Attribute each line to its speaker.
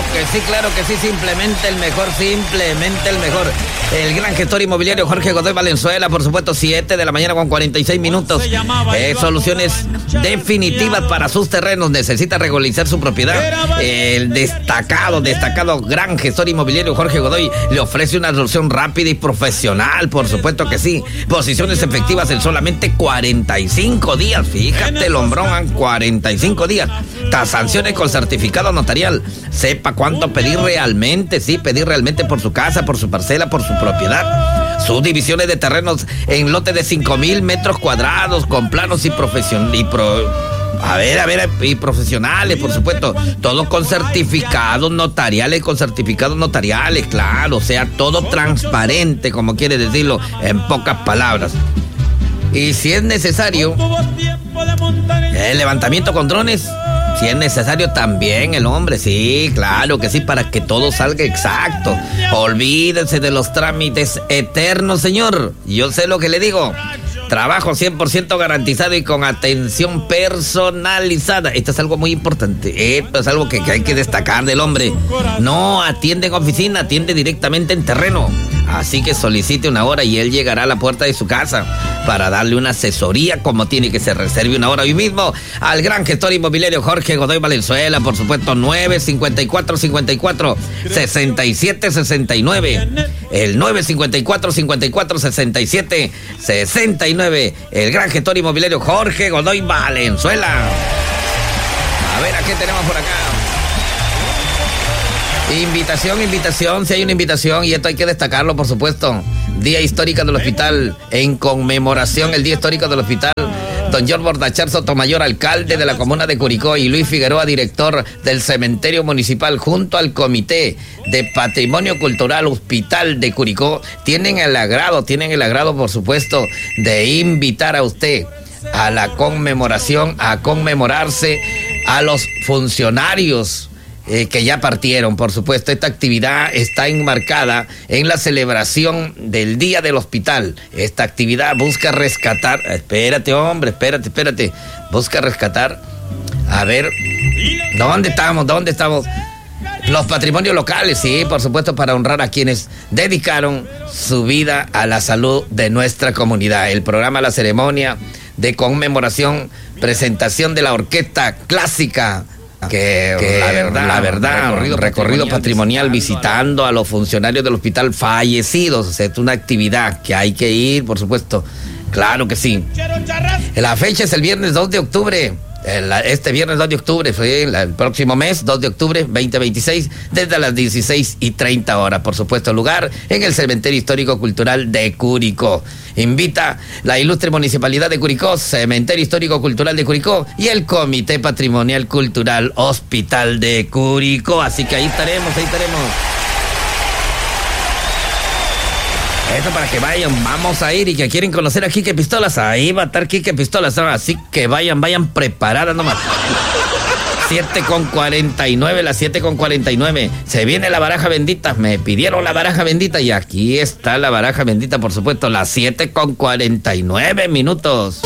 Speaker 1: claro que sí, simplemente el mejor. El gran gestor inmobiliario Jorge Godoy Valenzuela, por supuesto, 7 de la mañana con 46 minutos. Soluciones definitivas para sus terrenos. Necesita regularizar su propiedad. El destacado gran gestor inmobiliario Jorge Godoy le ofrece una solución rápida y profesional, por supuesto que sí. Posiciones efectivas en solamente 45 días. Fíjate el hombrón, 45 días. Tasaciones con certificado notarial. Sepa cuánto pedir realmente, sí, pedir realmente por su casa, por su parcela, por su propiedad. Subdivisiones de terrenos en lotes de 5,000 metros cuadrados con planos y profesionales, por supuesto. Todo con certificados notariales, claro. O sea, todo transparente, como quiere decirlo, en pocas palabras. Y si es necesario, el levantamiento con drones. Si es necesario también el hombre, sí, claro que sí, para que todo salga exacto. Olvídense de los trámites eternos, señor. Yo sé lo que le digo. Trabajo 100% garantizado y con atención personalizada. Esto es algo muy importante. Esto es algo que hay que destacar del hombre. No atiende en oficina, atiende directamente en terreno. Así que solicite una hora y él llegará a la puerta de su casa para darle una asesoría como tiene que ser. Reserve una hora hoy mismo al gran gestor inmobiliario Jorge Godoy Valenzuela, por supuesto, 954-54-67-69. El 954-54-67-69. El gran gestor inmobiliario Jorge Godoy Valenzuela. A ver, ¿a qué tenemos por acá? Invitación, si hay una invitación, y esto hay que destacarlo, por supuesto. Día histórico del hospital, en conmemoración el Día histórico del hospital. Don George Bordachar Sotomayor, alcalde de la comuna de Curicó, y Luis Figueroa, director del cementerio municipal, junto al Comité de Patrimonio Cultural Hospital de Curicó, tienen el agrado, por supuesto, de invitar a usted a la conmemoración, a conmemorarse a los funcionarios que ya partieron, por supuesto. Esta actividad está enmarcada en la celebración del Día del Hospital. Esta actividad busca rescatar... Espérate, hombre, espérate. Busca rescatar... A ver... ¿Dónde estamos? Los patrimonios locales, sí, por supuesto, para honrar a quienes dedicaron su vida a la salud de nuestra comunidad. El programa, la ceremonia de conmemoración, presentación de la orquesta clásica... La verdad, recorrido patrimonial visitando a los funcionarios del hospital fallecidos. O sea, es una actividad que hay que ir, por supuesto. Claro que sí. La fecha es el viernes 2 de octubre. Este viernes 2 de octubre, el próximo mes, 2 de octubre, 2026, desde las 16:30 horas. Por supuesto, lugar en el Cementerio Histórico Cultural de Curicó. Invita la ilustre Municipalidad de Curicó, Cementerio Histórico Cultural de Curicó y el Comité Patrimonial Cultural Hospital de Curicó. Así que ahí estaremos. Eso para que vayan, vamos a ir, y que quieren conocer a Quique Pistolas, ahí va a estar Quique Pistolas, así que vayan preparadas nomás. 7:49, las 7:49. Se viene la baraja bendita, me pidieron la baraja bendita y aquí está la baraja bendita, por supuesto, las 7:49 minutos.